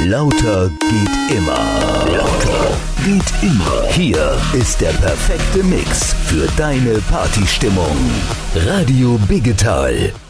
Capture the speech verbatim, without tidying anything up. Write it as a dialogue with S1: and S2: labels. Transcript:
S1: Lauter geht immer. Lauter geht immer. Hier ist der perfekte Mix für deine Partystimmung. Radio Biggetal.